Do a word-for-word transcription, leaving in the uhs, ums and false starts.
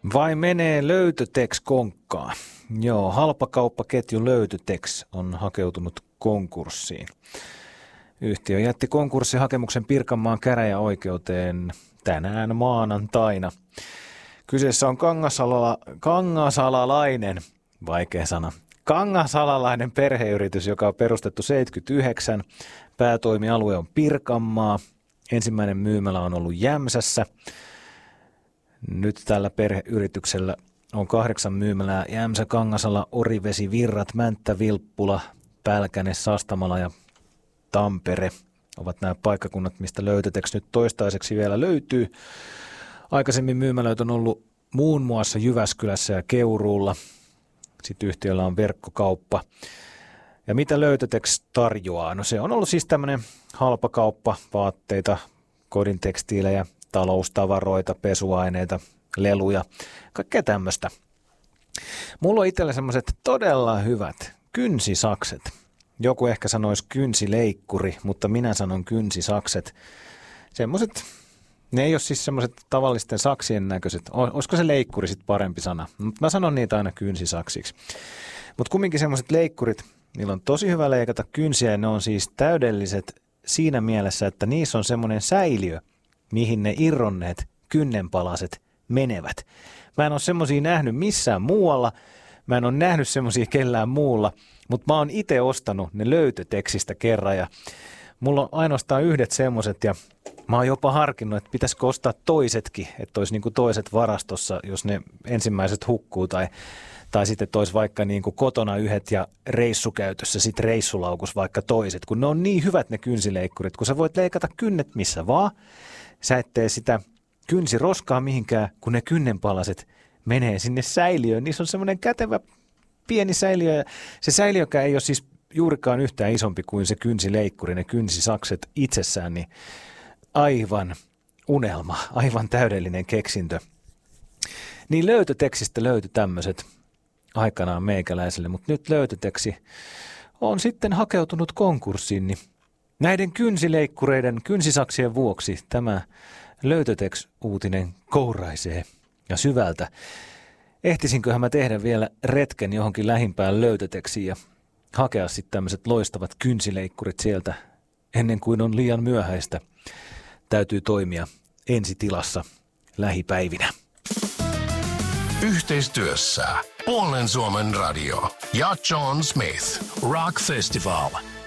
Vai menee Löytötex konkkaan? Joo, halpakauppaketju Löytötex on hakeutunut konkurssiin. Yhtiö jätti konkurssihakemuksen Pirkanmaan käräjäoikeuteen tänään maanantaina. Kyseessä on kangasala, kangasalalainen, vaikea sana, kangasalalainen perheyritys, joka on perustettu seitsemänkymmentäyhdeksän. Päätoimialue on Pirkanmaa. Ensimmäinen myymälä on ollut Jämsässä. Nyt tällä perheyrityksellä on kahdeksan myymälää: Jämsä, Kangasala, Orivesi, Virrat, Mänttä, Vilppula, Pälkäne, Sastamala ja Tampere ovat nämä paikkakunnat, mistä Löytötex nyt toistaiseksi vielä löytyy. Aikaisemmin myymälöitä on ollut muun muassa Jyväskylässä ja Keuruulla. Sitten yhtiöllä on verkkokauppa. Ja mitä Löytötex tarjoaa? No se on ollut siis tämmöinen halpakauppa, vaatteita, kodin tekstiilejä, taloustavaroita, pesuaineita, leluja, kaikkea tämmöistä. Mulla on itsellä semmoiset todella hyvät kynsisakset. Joku ehkä sanoisi kynsileikkuri, mutta minä sanon kynsisakset. Semmoiset, ne ei ole siis semmoiset tavallisten saksien näköiset. Olisiko se leikkuri sitten parempi sana? Mutta mä sanon niitä aina kynsisaksiksi. Mutta kumminkin semmoiset leikkurit, niillä on tosi hyvä leikata kynsiä ja ne on siis täydelliset siinä mielessä, että niissä on semmoinen säiliö, mihin ne irronneet kynnenpalaset menevät. Mä en ole semmoisia nähnyt missään muualla, mä en ole nähnyt semmoisia kellään muulla, mutta mä oon itse ostanut ne Löytötexistä kerran ja mulla on ainoastaan yhdet semmoiset ja mä oon jopa harkinnut, että pitäisikö ostaa toisetkin, että olisi niinku toiset varastossa, jos ne ensimmäiset hukkuu tai, tai sitten olisi vaikka niinku kotona yhdet ja reissukäytössä sitten reissulaukus vaikka toiset, kun ne on niin hyvät ne kynsileikkurit, kun sä voit leikata kynnet missä vaan. Sä et tee sitä kynsiroskaa mihinkään, kun ne kynnenpalaset menee sinne säiliöön. Niissä on semmoinen kätevä pieni säiliö. Ja se säiliökään ei ole siis juurikaan yhtään isompi kuin se kynsileikkuri, ne kynsisakset itsessään. Niin aivan unelma, aivan täydellinen keksintö. Niin Löytötexistä löytyi tämmöiset aikanaan meikäläiselle, mutta nyt Löytötexi on sitten hakeutunut konkurssiin, niin näiden kynsileikkureiden, kynsisaksien vuoksi tämä Löytötex-uutinen kouraisee ja syvältä. Ehtisinköhän mä tehdä vielä retken johonkin lähimpään Löytötexiin ja hakea sitten tämmöiset loistavat kynsileikkurit sieltä ennen kuin on liian myöhäistä. Täytyy toimia ensitilassa lähipäivinä. Yhteistyössä Puolen Suomen radio ja John Smith Rock Festival.